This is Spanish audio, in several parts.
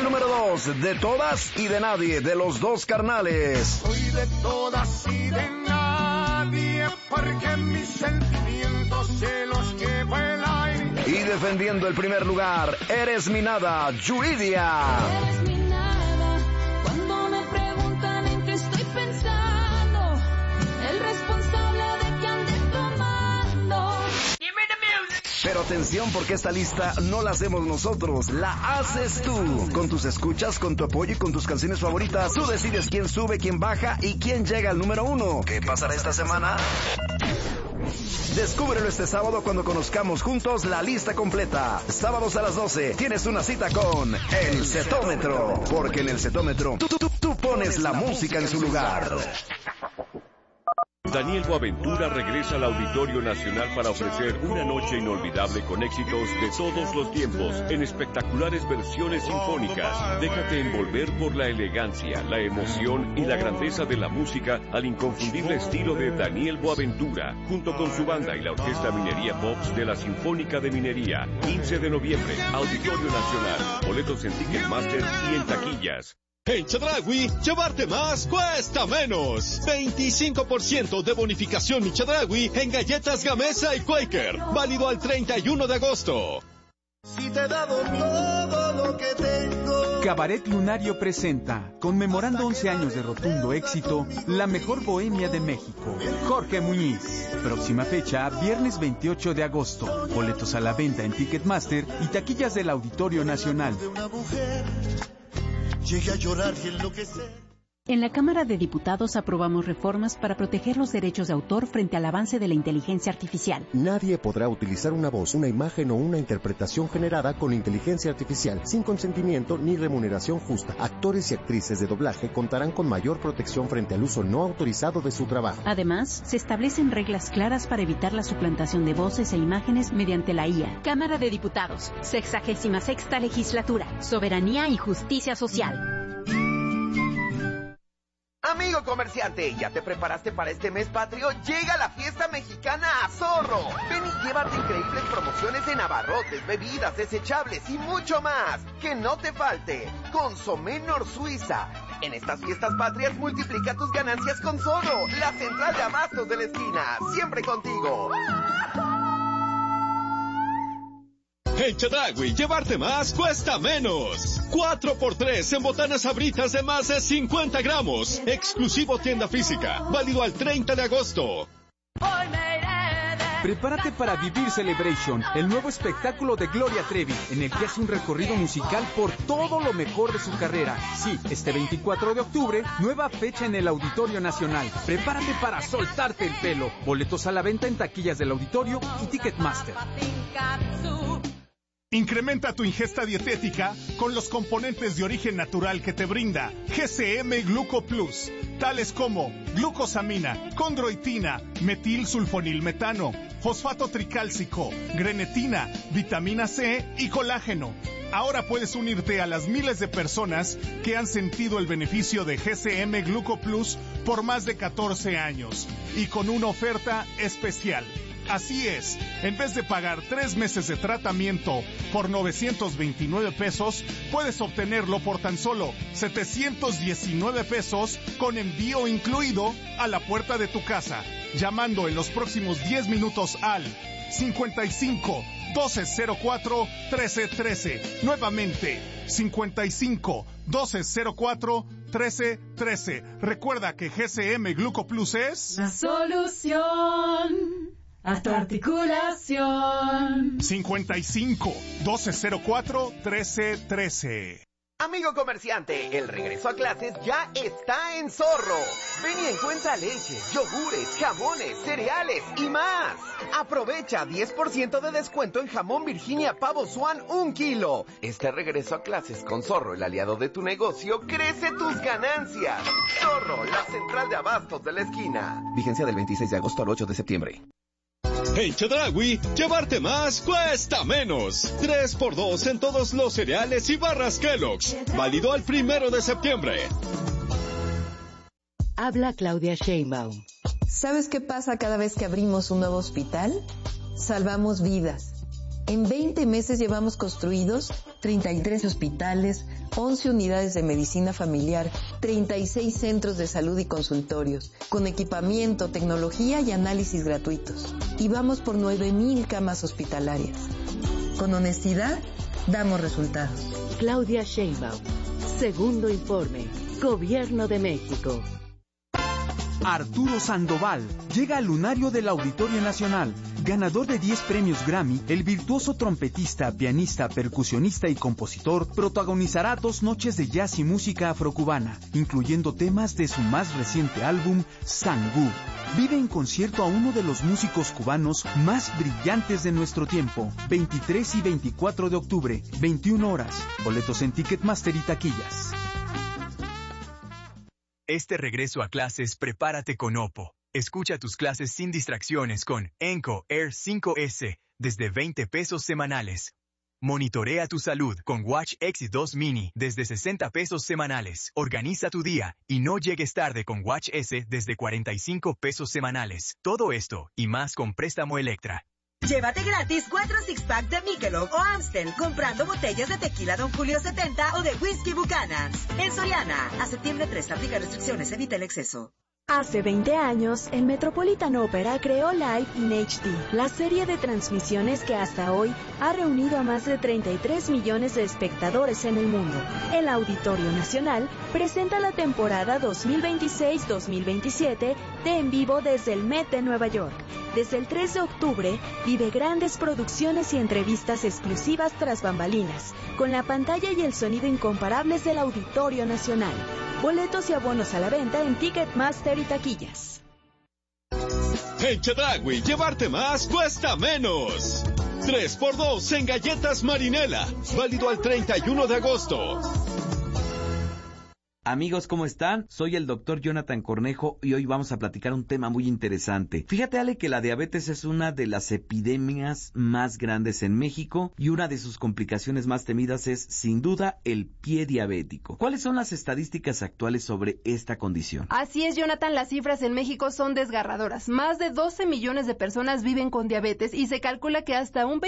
número 2, de todas y de nadie, de los dos carnales. Soy de todas y de nadie, porque mis sentimientos se los llevo el aire. Y defendiendo el primer lugar, Eres mi nada, Yuridia. Eres mi nada, cuando me preguntan en qué estoy pensando, el responsable de que ande tomando. Pero atención, porque esta lista no la hacemos nosotros, la haces tú. Con tus escuchas, con tu apoyo y con tus canciones favoritas, tú decides quién sube, quién baja y quién llega al número 1. ¿Qué pasará esta semana? Descúbrelo este sábado cuando conozcamos juntos la lista completa. Sábados a las 12 tienes una cita con El Cetómetro, porque en El Cetómetro tú pones la música en su lugar. Daniel Boaventura regresa al Auditorio Nacional para ofrecer una noche inolvidable con éxitos de todos los tiempos en espectaculares versiones sinfónicas. Déjate envolver por la elegancia, la emoción y la grandeza de la música al inconfundible estilo de Daniel Boaventura, junto con su banda y la Orquesta Minería Pops de la Sinfónica de Minería. 15 de noviembre, Auditorio Nacional. Boletos en Ticketmaster y en taquillas. En Chedraui, llevarte más cuesta menos. 25% de bonificación Mi Chedraui en galletas Gamesa y Quaker. Válido al 31 de agosto. Si te he dado todo lo que tengo. Cabaret Lunario presenta, conmemorando 11 años de rotundo éxito, la mejor bohemia de México, Jorge Muñiz. Próxima fecha, viernes 28 de agosto. Boletos a la venta en Ticketmaster y taquillas del Auditorio Nacional. Llegué a llorar y enloquecer. En la Cámara de Diputados aprobamos reformas para proteger los derechos de autor frente al avance de la inteligencia artificial. Nadie podrá utilizar una voz, una imagen o una interpretación generada con inteligencia artificial sin consentimiento ni remuneración justa. Actores y actrices de doblaje contarán con mayor protección frente al uso no autorizado de su trabajo. Además, se establecen reglas claras para evitar la suplantación de voces e imágenes mediante la IA. Cámara de Diputados, 66ª Legislatura, Soberanía y Justicia Social. Amigo comerciante, ¿ya te preparaste para este mes patrio? Llega la fiesta mexicana a Zorro. Ven y llévate increíbles promociones en abarrotes, bebidas, desechables y mucho más. Que no te falte. Consomé Nor Suiza. En estas fiestas patrias multiplica tus ganancias con Zorro, la central de abastos de la esquina. Siempre contigo. En Chedraui, llevarte más cuesta menos. 4x3 en botanas Sabritas de más de 50 gramos. Exclusivo tienda física. Válido al 30 de agosto. Prepárate para Vivir Celebration, el nuevo espectáculo de Gloria Trevi, en el que hace un recorrido musical por todo lo mejor de su carrera. Sí, este 24 de octubre, nueva fecha en el Auditorio Nacional. Prepárate para soltarte el pelo. Boletos a la venta en taquillas del Auditorio y Ticketmaster. Incrementa tu ingesta dietética con los componentes de origen natural que te brinda GCM Gluco Plus, tales como glucosamina, condroitina, metilsulfonilmetano, fosfato tricálcico, grenetina, vitamina C y colágeno. Ahora puedes unirte a las miles de personas que han sentido el beneficio de GCM Gluco Plus por más de 14 años y con una oferta especial. Así es, en vez de pagar 3 meses de tratamiento por 929 pesos, puedes obtenerlo por tan solo 719 pesos con envío incluido a la puerta de tu casa, llamando en los próximos 10 minutos al 55 1204 1313. Nuevamente, 55 1204 1313. Recuerda que GCM Gluco Plus es la solución a tu articulación. 55 1204 1313. Amigo comerciante, el regreso a clases ya está en Zorro. Ven y encuentra leche, yogures, jamones, cereales y más. Aprovecha 10% de descuento en jamón Virginia Pavo Swan 1 kilo. Este regreso a clases con Zorro, el aliado de tu negocio, crece tus ganancias. Zorro, la central de abastos de la esquina. Vigencia del 26 de agosto al 8 de septiembre. En Chedraui, llevarte más cuesta menos. 3x2 en todos los cereales y barras Kellogg's. Válido al 1 de septiembre. Habla Claudia Sheinbaum. ¿Sabes qué pasa cada vez que abrimos un nuevo hospital? Salvamos vidas. En 20 meses llevamos construidos 33 hospitales, 11 unidades de medicina familiar, 36 centros de salud y consultorios, con equipamiento, tecnología y análisis gratuitos. Y vamos por 9,000 camas hospitalarias. Con honestidad, damos resultados. Claudia Sheinbaum. Segundo informe. Gobierno de México. Arturo Sandoval llega al lunario del Auditorio Nacional. Ganador de 10 premios Grammy, el virtuoso trompetista, pianista, percusionista y compositor protagonizará 2 noches de jazz y música afrocubana, incluyendo temas de su más reciente álbum, Sangú. Vive en concierto a uno de los músicos cubanos más brillantes de nuestro tiempo. 23 y 24 de octubre, 21 horas. Boletos en Ticketmaster y taquillas. Este regreso a clases, prepárate con Oppo. Escucha tus clases sin distracciones con Enco Air 5S desde 20 pesos semanales. Monitorea tu salud con Watch Exit 2 Mini desde 60 pesos semanales. Organiza tu día y no llegues tarde con Watch S desde 45 pesos semanales. Todo esto y más con Préstamo Electra. Llévate gratis 4 six-pack de Michelob o Amstel comprando botellas de tequila Don Julio 70 o de whisky Buchanan's. En Soriana, a septiembre 3, aplica restricciones, evita el exceso. Hace 20 años, el Metropolitan Opera creó Live in HD, la serie de transmisiones que hasta hoy ha reunido a más de 33 millones de espectadores en el mundo. El Auditorio Nacional presenta la temporada 2026-2027 de En Vivo desde el Met de Nueva York. Desde el 3 de octubre, vive grandes producciones y entrevistas exclusivas tras bambalinas, con la pantalla y el sonido incomparables del Auditorio Nacional. Boletos y abonos a la venta en Ticketmaster y taquillas. En Chedraui, llevarte más cuesta menos. 3x2 en galletas Marinela. Válido al 31 de agosto. Amigos, ¿cómo están? Soy el doctor Jonathan Cornejo y hoy vamos a platicar un tema muy interesante. Fíjate, Ale, que la diabetes es una de las epidemias más grandes en México y una de sus complicaciones más temidas es, sin duda, el pie diabético. ¿Cuáles son las estadísticas actuales sobre esta condición? Así es, Jonathan, las cifras en México son desgarradoras. Más de 12 millones de personas viven con diabetes y se calcula que hasta un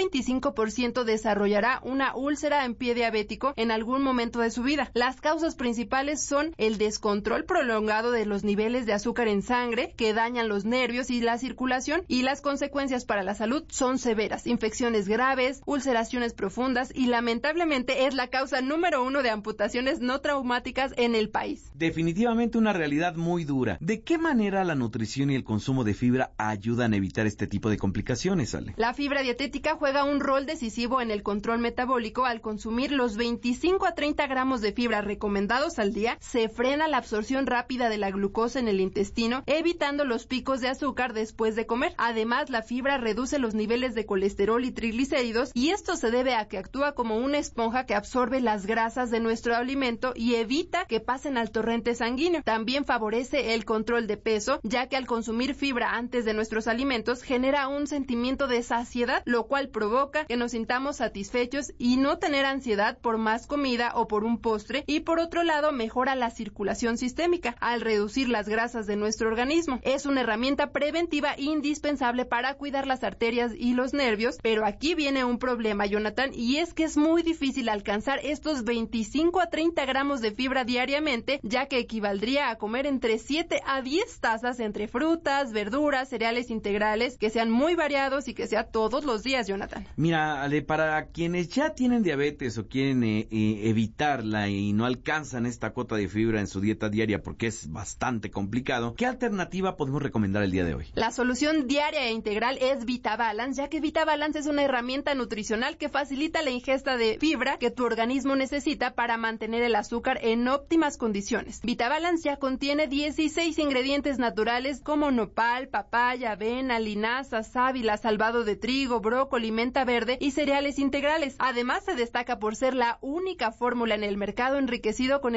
25% desarrollará una úlcera en pie diabético en algún momento de su vida. Las causas principales son el descontrol prolongado de los niveles de azúcar en sangre, que dañan los nervios y la circulación, y las consecuencias para la salud son severas: infecciones graves, ulceraciones profundas, y lamentablemente es la causa número 1 de amputaciones no traumáticas en el país. Definitivamente una realidad muy dura. ¿De qué manera la nutrición y el consumo de fibra ayudan a evitar este tipo de complicaciones, Ale? La fibra dietética juega un rol decisivo en el control metabólico. Al consumir los 25 a 30 gramos de fibra recomendados al día, se frena la absorción rápida de la glucosa en el intestino, evitando los picos de azúcar después de comer. Además, la fibra reduce los niveles de colesterol y triglicéridos, y esto se debe a que actúa como una esponja que absorbe las grasas de nuestro alimento y evita que pasen al torrente sanguíneo. También favorece el control de peso, ya que al consumir fibra antes de nuestros alimentos genera un sentimiento de saciedad, lo cual provoca que nos sintamos satisfechos y no tener ansiedad por más comida o por un postre, y por otro lado mejora la circulación sistémica al reducir las grasas de nuestro organismo. Es una herramienta preventiva indispensable para cuidar las arterias y los nervios, pero aquí viene un problema, Jonathan, y es que es muy difícil alcanzar estos 25 a 30 gramos de fibra diariamente, ya que equivaldría a comer entre 7 a 10 tazas entre frutas, verduras, cereales integrales, que sean muy variados y que sea todos los días, Jonathan. Mira, Ale, para quienes ya tienen diabetes o quieren evitarla y no alcanzan esta cota de fibra en su dieta diaria porque es bastante complicado, ¿qué alternativa podemos recomendar el día de hoy? La solución diaria e integral es VitaBalance, ya que VitaBalance es una herramienta nutricional que facilita la ingesta de fibra que tu organismo necesita para mantener el azúcar en óptimas condiciones. VitaBalance ya contiene 16 ingredientes naturales como nopal, papaya, avena, linaza, sábila, salvado de trigo, brócoli, menta verde y cereales integrales. Además, se destaca por ser la única fórmula en el mercado enriquecido con el equivalente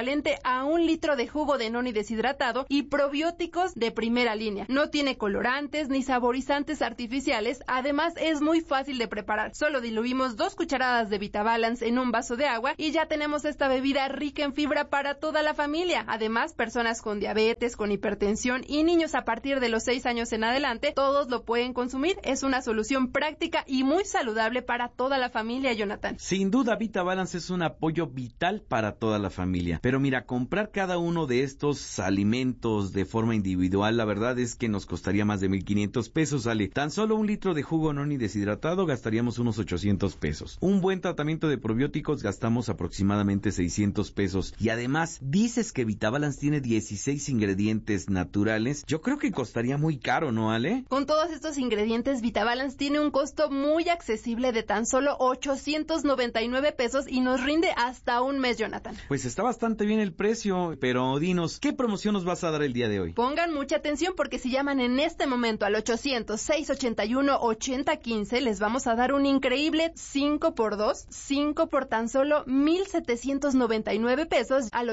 equivalente a 1 litro de jugo de noni deshidratado y probióticos de primera línea. No tiene colorantes ni saborizantes artificiales, además es muy fácil de preparar. Solo diluimos 2 cucharadas de VitaBalance en un vaso de agua y ya tenemos esta bebida rica en fibra para toda la familia. Además, personas con diabetes, con hipertensión y niños a partir de los 6 años en adelante, todos lo pueden consumir. Es una solución práctica y muy saludable para toda la familia, Jonathan. Sin duda, VitaBalance es un apoyo vital para toda la familia. Pero mira, comprar cada uno de estos alimentos de forma individual, la verdad es que nos costaría más de 1,500 pesos, Ale. Tan solo 1 litro de jugo noni deshidratado gastaríamos unos 800 pesos. Un buen tratamiento de probióticos gastamos aproximadamente 600 pesos. Y además, dices que VitaBalance tiene 16 ingredientes naturales. Yo creo que costaría muy caro, ¿no, Ale? Con todos estos ingredientes, VitaBalance tiene un costo muy accesible de tan solo 899 pesos y nos rinde hasta un mes, Jonathan. Pues está bastante bien el precio, pero dinos, ¿qué promoción nos vas a dar el día de hoy? Pongan mucha atención porque si llaman en este momento al 800-681-8015, les vamos a dar un increíble 5x2, 5 por tan solo 1,799 pesos al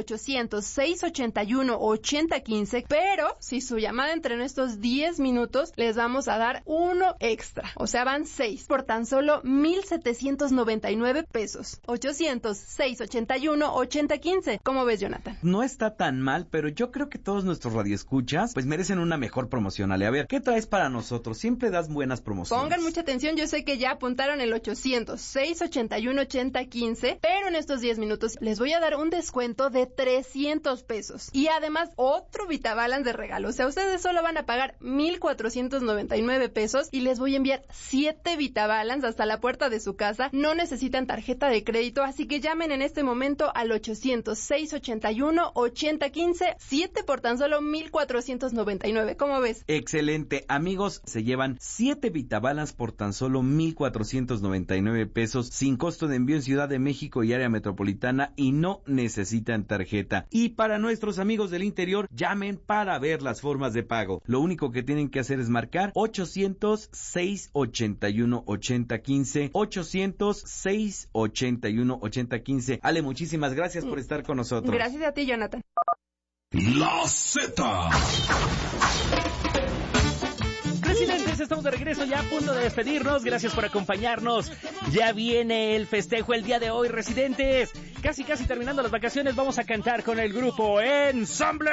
800-681-8015, pero si su llamada entre en estos 10 minutos, les vamos a dar uno extra, o sea, van 6 por tan solo 1,799 pesos. 800-681-8015. ¿Cómo ves, Jonathan? No está tan mal, pero yo creo que todos nuestros radioescuchas pues merecen una mejor promoción, Ale. A ver, ¿qué traes para nosotros? Siempre das buenas promociones. Pongan mucha atención, yo sé que ya apuntaron el 800-681-8015, pero en estos 10 minutos les voy a dar un descuento de 300 pesos. Y además, otro VitaBalance de regalo. O sea, ustedes solo van a pagar 1,499 pesos y les voy a enviar 7 VitaBalance hasta la puerta de su casa. No necesitan tarjeta de crédito, así que llamen en este momento al 800-681-8015, 7 por tan solo 1,499. ¿Cómo ves? Excelente. Amigos, se llevan 7 VitaBalance por tan solo 1,499 pesos, sin costo de envío en Ciudad de México y área metropolitana, y no necesitan tarjeta. Y para nuestros amigos del interior, llamen para ver las formas de pago. Lo único que tienen que hacer es marcar 800-681-8015, 800-681-8015. Ale, muchísimas gracias por estar con nosotros. Gracias a ti, Jonathan. La Z. Residentes, estamos de regreso ya a punto de despedirnos. Gracias por acompañarnos. Ya viene el festejo el día de hoy, residentes. Casi terminando las vacaciones, vamos a cantar con el grupo Ensamble.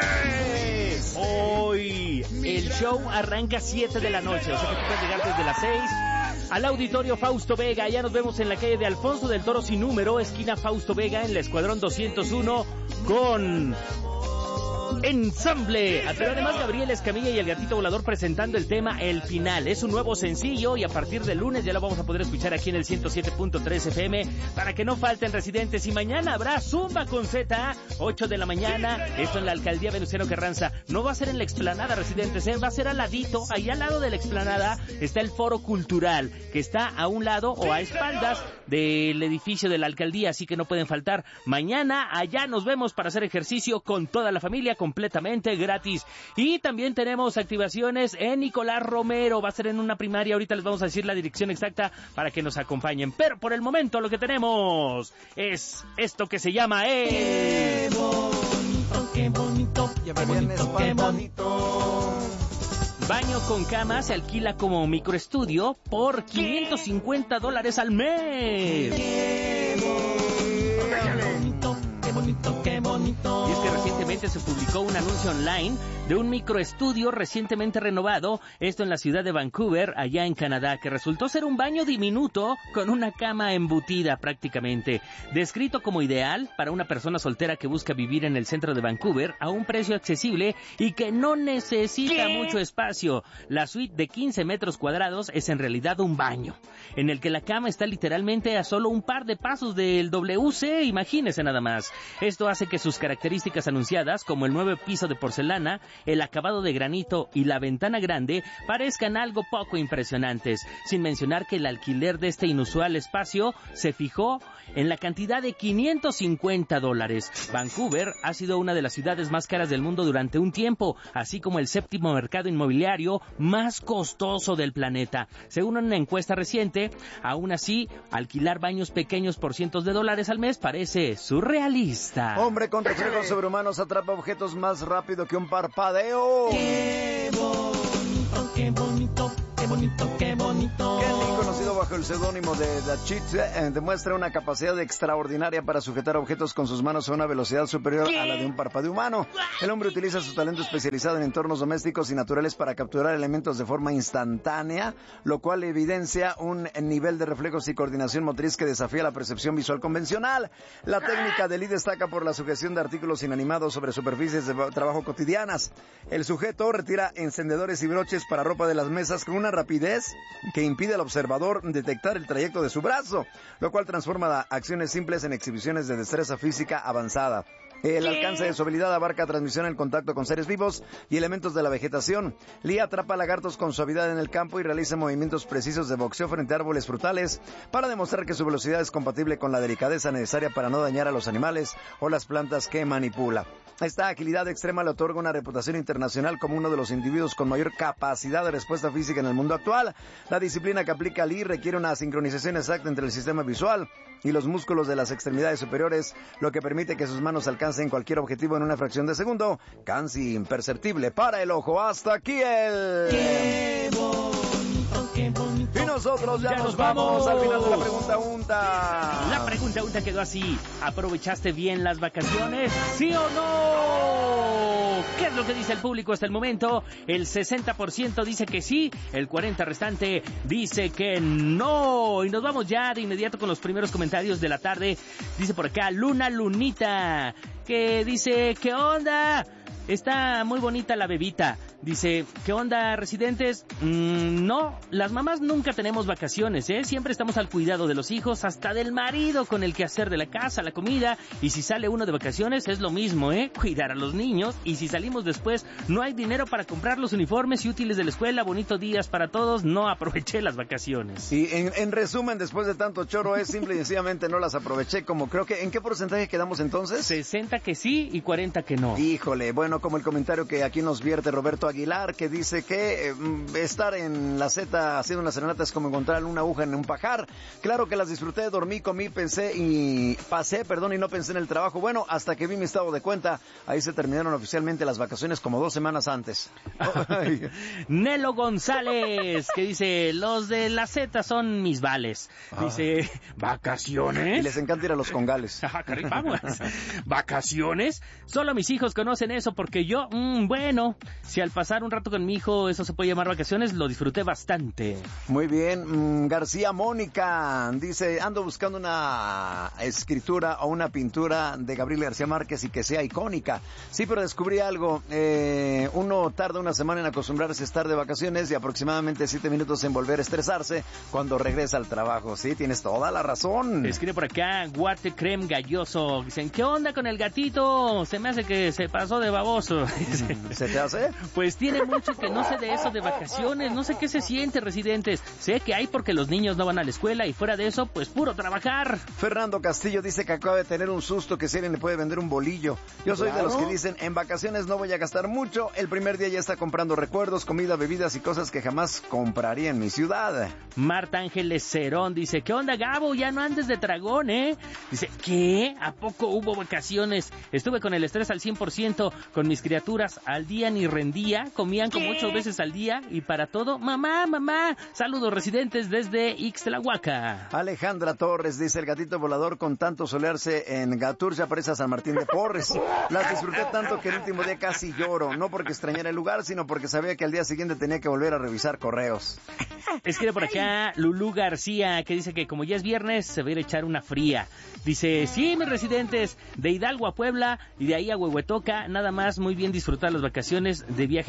Hoy el show arranca 7 de la noche, o sea que tú puedes llegar desde las 6 al Auditorio Fausto Vega. Ya nos vemos en la calle de Alfonso del Toro sin número, esquina Fausto Vega, en la Escuadrón 201 con Ensamble. Pero además Gabriel Escamilla y el Gatito Volador presentando el tema El Final. Es un nuevo sencillo y a partir del lunes ya lo vamos a poder escuchar aquí en el 107.3 FM para que no falten, residentes. Y mañana habrá Zumba con Z, 8 de la mañana, esto en la Alcaldía Venustiano Carranza. No va a ser en la explanada, residentes, va a ser al ladito, ahí al lado de la explanada está el Foro Cultural, que está a un lado o a espaldas del edificio de la alcaldía, así que no pueden faltar. Mañana allá nos vemos para hacer ejercicio con toda la familia, completamente gratis. Y también tenemos activaciones en Nicolás Romero, va a ser en una primaria, ahorita les vamos a decir la dirección exacta para que nos acompañen, pero por el momento lo que tenemos es esto que se llama Qué bonito, qué bonito. Baño con cama se alquila como microestudio por $550 al mes. Qué bonito. Y es que recientemente se publicó un anuncio online de un microestudio recientemente renovado, esto en la ciudad de Vancouver, allá en Canadá, que resultó ser un baño diminuto con una cama embutida prácticamente. Descrito como ideal para una persona soltera que busca vivir en el centro de Vancouver a un precio accesible y que no necesita mucho espacio. La suite de 15 metros cuadrados es en realidad un baño, en el que la cama está literalmente a solo un par de pasos del WC, imagínese nada más. Esto hace que sus características anunciadas, como el nuevo piso de porcelana, el acabado de granito y la ventana grande parezcan algo poco impresionantes, sin mencionar que el alquiler de este inusual espacio se fijó en la cantidad de $550. Vancouver ha sido una de las ciudades más caras del mundo durante un tiempo, así como el séptimo mercado inmobiliario más costoso del planeta. Según una encuesta reciente, aún así, alquilar baños pequeños por cientos de dólares al mes parece surrealista. Hombre con reflejos sobrehumanos atrapa objetos más rápido que un parpadeo. ¡Qué bonito, qué bonito! ¡Qué bonito, qué bonito! Kenny, conocido bajo el seudónimo de The Cheat, demuestra una capacidad extraordinaria para sujetar objetos con sus manos a una velocidad superior a la de un parpadeo humano. El hombre utiliza su talento especializado en entornos domésticos y naturales para capturar elementos de forma instantánea, lo cual evidencia un nivel de reflejos y coordinación motriz que desafía la percepción visual convencional. La técnica de Lee destaca por la sujeción de artículos inanimados sobre superficies de trabajo cotidianas. El sujeto retira encendedores y broches para ropa de las mesas con una rapidez que impide al observador detectar el trayecto de su brazo, lo cual transforma acciones simples en exhibiciones de destreza física avanzada. El alcance de su habilidad abarca transmisión en contacto con seres vivos y elementos de la vegetación. Lee atrapa lagartos con suavidad en el campo y realiza movimientos precisos de boxeo frente a árboles frutales para demostrar que su velocidad es compatible con la delicadeza necesaria para no dañar a los animales o las plantas que manipula. Esta agilidad extrema le otorga una reputación internacional como uno de los individuos con mayor capacidad de respuesta física en el mundo actual. La disciplina que aplica Lee requiere una sincronización exacta entre el sistema visual y los músculos de las extremidades superiores, lo que permite que sus manos alcancen cualquier objetivo en una fracción de segundo, casi imperceptible para el ojo. Hasta aquí el... ¡Qué bonito, qué bonito! Y nosotros ya nos vamos al final de la pregunta UNTA. La pregunta UNTA quedó así: ¿aprovechaste bien las vacaciones? ¿Sí o no? ¿Qué es lo que dice el público hasta el momento? El 60% dice que sí, el 40% restante dice que no. Y nos vamos ya de inmediato con los primeros comentarios de la tarde. Dice por acá Lunita, que dice: ¿qué onda? Está muy bonita la bebita. Dice: ¿qué onda, residentes? No, las mamás nunca tenemos vacaciones, ¿eh? Siempre estamos al cuidado de los hijos, hasta del marido, con el quehacer de la casa, la comida. Y si sale uno de vacaciones, es lo mismo, ¿eh? Cuidar a los niños. Y si salimos después, no hay dinero para comprar los uniformes y útiles de la escuela. Bonitos días para todos. No aproveché las vacaciones. Y en resumen, después de tanto choro, es simple y sencillamente no las aproveché. Como creo que... ¿En qué porcentaje quedamos entonces? 60 que sí y 40 que no. Híjole, bueno, como el comentario que aquí nos vierte Roberto Aguilar, que dice que estar en la Z haciendo una serenata es como encontrar una aguja en un pajar. Claro que las disfruté, dormí, comí, pasé, y no pensé en el trabajo. Bueno, hasta que vi mi estado de cuenta, ahí se terminaron oficialmente las vacaciones como 2 semanas antes. Nelo González, que dice: los de la Z son mis vales. Dice: ¿vacaciones? Y les encanta ir a los congales. Vamos. ¿Vacaciones? Solo mis hijos conocen eso, porque yo, bueno, si al pasar un rato con mi hijo eso se puede llamar vacaciones, lo disfruté bastante. Muy bien. García Mónica dice: ando buscando una escritura o una pintura de Gabriel García Márquez y que sea icónica. Sí, pero descubrí algo. Uno tarda una semana en acostumbrarse a estar de vacaciones y aproximadamente 7 minutos en volver a estresarse cuando regresa al trabajo. Sí, tienes toda la razón. Escribe por acá Guate Creme Galloso. Dicen: ¿qué onda con el gatito? Se me hace que se pasó de baboso. ¿Se te hace? Pues tiene mucho que no sé de eso de vacaciones. No sé qué se siente, residentes. Sé que hay porque los niños no van a la escuela y fuera de eso, pues puro trabajar. Fernando Castillo dice que acaba de tener un susto que si alguien le puede vender un bolillo. Yo soy de los que dicen: en vacaciones no voy a gastar mucho. El primer día ya está comprando recuerdos, comida, bebidas y cosas que jamás compraría en mi ciudad. Marta Ángeles Cerón dice: ¿qué onda, Gabo? Ya no andes de tragón, ¿eh? Dice: ¿qué? ¿A poco hubo vacaciones? Estuve con el estrés al 100%, con mis criaturas al día ni rendía, comían como 8 veces al día y para todo, mamá. Saludos, residentes, desde Ixtlahuaca. Alejandra Torres dice: el gatito volador, con tanto solearse en Gatur, ya parece a San Martín de Porres. Las disfruté tanto que el último día casi lloro, no porque extrañara el lugar, sino porque sabía que al día siguiente tenía que volver a revisar correos. Escribe por acá Lulú García, que dice que como ya es viernes, se va a ir a echar una fría. Dice: sí, mis residentes, de Hidalgo a Puebla y de ahí a Huehuetoca, nada más, muy bien disfrutar las vacaciones de viaje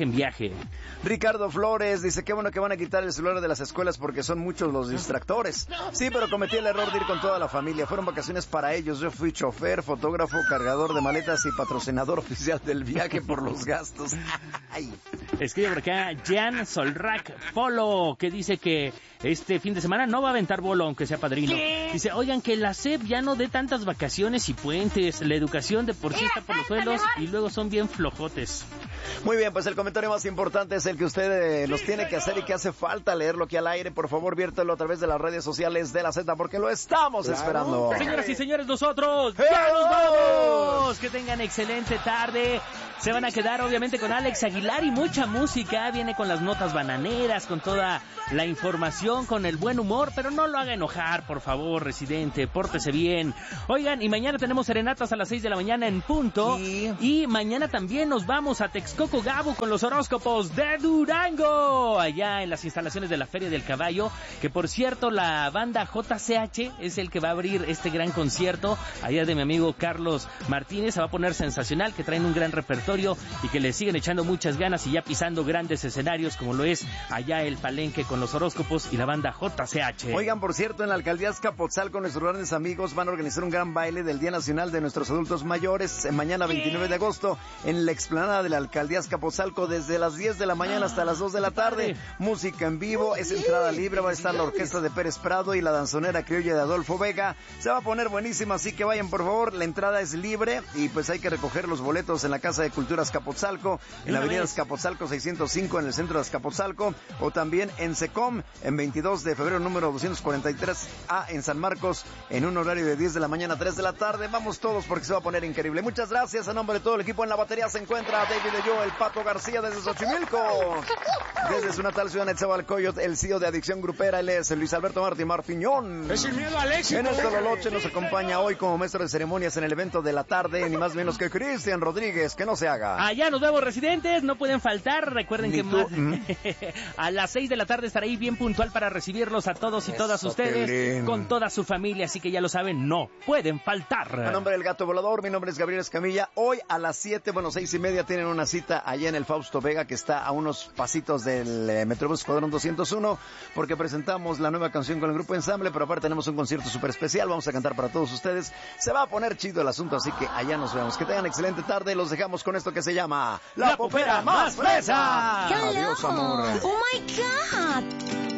viaje en viaje. Ricardo Flores dice, qué bueno que van a quitar el celular de las escuelas porque son muchos los distractores. Sí, pero cometí el error de ir con toda la familia. Fueron vacaciones para ellos. Yo fui chofer, fotógrafo, cargador de maletas y patrocinador oficial del viaje por los gastos. Ay. Escribe por acá Jan Solrak Polo, que dice que este fin de semana no va a aventar bolo, aunque sea padrino. ¿Qué? Dice, oigan, que la SEP ya no dé tantas vacaciones y puentes. La educación de por sí está por los suelos y luego son bien flojotes. Muy bien, pues el comentario más importante es el que usted nos tiene que hacer y que hace falta leerlo aquí al aire. Por favor, viértelo a través de las redes sociales de la Z, porque lo estamos esperando. Señoras y señores, nosotros ya nos vamos. Que tengan excelente tarde. Se van a quedar obviamente con Alex Aguilar y mucha música. Viene con las notas bananeras, con toda la información, con el buen humor, pero no lo haga enojar, por favor, residente, pórtese bien. Oigan, y mañana tenemos serenatas a las 6 de la mañana en punto. Y mañana también nos vamos a Texcoco Gabo con los horóscopos de Durango, allá en las instalaciones de la Feria del Caballo, que por cierto la banda JCH es el que va a abrir este gran concierto, allá de mi amigo Carlos Martínez. Se va a poner sensacional, que traen un gran repertorio y que le siguen echando muchas ganas y ya pisando grandes escenarios como lo es allá el Palenque con los horóscopos y la banda JCH. Oigan, por cierto, en la alcaldía Azcapotzalco nuestros grandes amigos van a organizar un gran baile del Día Nacional de nuestros adultos mayores mañana 29 de agosto en la explanada de la alcaldía Azcapotzalco desde las 10 de la mañana hasta las 2 de la tarde. Música en vivo, es entrada libre, va a estar la orquesta de Pérez Prado y la danzonera criolla de Adolfo Vega. Se va a poner buenísima, así que vayan por favor, la entrada es libre y pues hay que recoger los boletos en la Casa de Cultura Azcapotzalco, en la avenida Azcapotzalco 605 en el centro de Azcapotzalco, o también en Secom en 22 de febrero número 243A en San Marcos en un horario de 10 de la mañana a 3 de la tarde. Vamos todos porque se va a poner increíble. Muchas gracias. A nombre de todo el equipo en la batería se encuentra David de Yo, el Pato García desde Xochimilco. Desde su natal ciudad Netzahualcóyotl, el CEO de Adicción Grupera, él es Luis Alberto Martí Martiñón. Es sin miedo al éxito. En el Tololoche nos acompaña hoy como maestro de ceremonias en el evento de la tarde, ni más menos que Cristian Rodríguez, que no se haga. Allá nos vemos, residentes, no pueden faltar. Recuerden que más a las 6 de la tarde estará ahí bien puntual para recibirlos a todos y todas ustedes con toda su familia, así que ya lo saben, no pueden faltar. A nombre del Gato Volador, mi nombre es Gabriel Escamilla. Hoy a las 7, 6:30 tienen una cita allá en el Fausto Vega, que está a unos pasitos del Metrobús Escuadrón 201, porque presentamos la nueva canción con el grupo Ensamble, pero aparte tenemos un concierto súper especial, vamos a cantar para todos ustedes. Se va a poner chido el asunto, así que allá nos vemos. Que tengan excelente tarde, los dejamos con esto que se llama La Popera Más Fresa. Adiós, amor. Oh my God.